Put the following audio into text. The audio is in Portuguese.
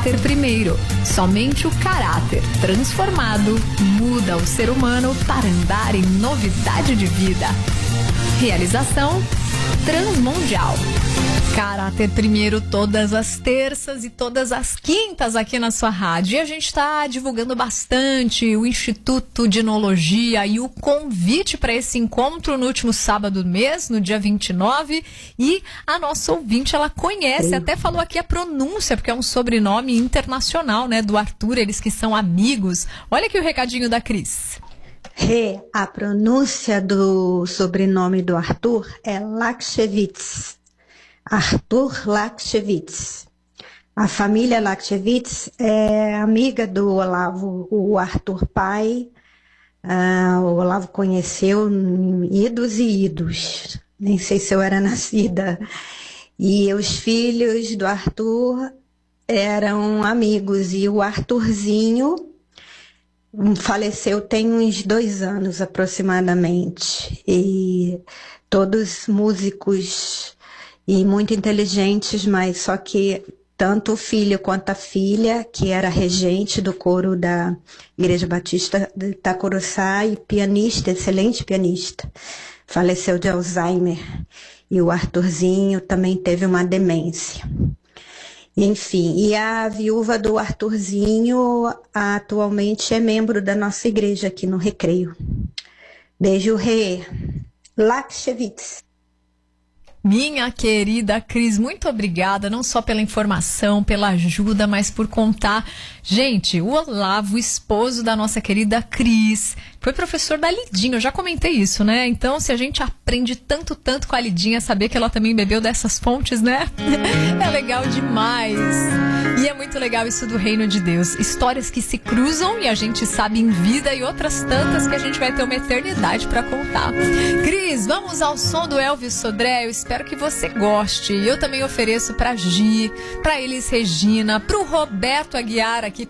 Caráter primeiro. Somente o caráter transformado muda o ser humano para andar em novidade de vida. Realização Transmundial. Caráter primeiro todas as terças e todas as quintas aqui na sua rádio. E a gente está divulgando bastante o Instituto de Enologia e o convite para esse encontro no último sábado do mês, no dia 29. E a nossa ouvinte, ela conhece, até falou aqui a pronúncia, porque é um sobrenome internacional, né, do Arthur, eles que são amigos. Olha aqui o recadinho da Cris. A pronúncia do sobrenome do Arthur é Lakshevitz. Arthur Lakshevitz. A família Lakshevitz é amiga do Olavo, o Arthur pai. O Olavo conheceu idos e idos. Nem sei se eu era nascida. E os filhos do Arthur eram amigos. E o Arthurzinho faleceu tem uns 2 anos aproximadamente. E todos músicos e muito inteligentes, mas só que tanto o filho quanto a filha, que era regente do coro da Igreja Batista de Itacuruçá e pianista, excelente pianista, faleceu de Alzheimer. E o Arthurzinho também teve uma demência. Enfim, e a viúva do Arthurzinho atualmente é membro da nossa igreja aqui no Recreio. Beijo, Lakshevitz. Minha querida Cris, muito obrigada, não só pela informação, pela ajuda, mas por contar. Gente, o Olavo, esposo da nossa querida Cris, foi professor da Lidinha, eu já comentei isso, né? Então, se a gente aprende tanto com a Lidinha, saber que ela também bebeu dessas fontes, né? É legal demais. E é muito legal isso do reino de Deus. Histórias que se cruzam e a gente sabe em vida e outras tantas que a gente vai ter uma eternidade para contar. Cris, vamos ao som do Elvis Sodré, eu espero que você goste. Eu também ofereço pra Gi, pra Elis Regina, pro Roberto Aguiar aqui